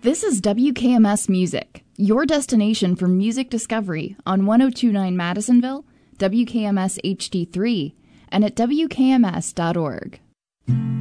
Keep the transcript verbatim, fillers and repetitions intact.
This is W K M S Music, your destination for music discovery on one oh two point nine Madisonville, W K M S H D three, and at W K M S dot org.